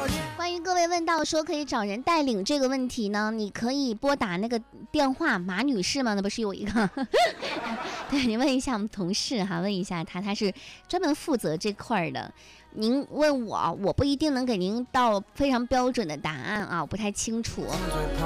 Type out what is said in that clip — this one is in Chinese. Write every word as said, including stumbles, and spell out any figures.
关于各位问到说可以找人带领这个问题呢，你可以拨打那个电话，马女士嘛，那不是有一个对，你问一下我们同事哈，问一下他，他是专门负责这块的。您问我，我不一定能给您到非常标准的答案啊，我不太清楚。